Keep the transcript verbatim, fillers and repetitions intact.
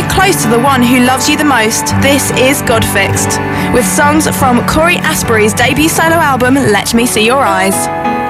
close to the one who loves you the most. This is Godfixed, with songs from Corey Asbury's debut solo album, Let Me See Your Eyes.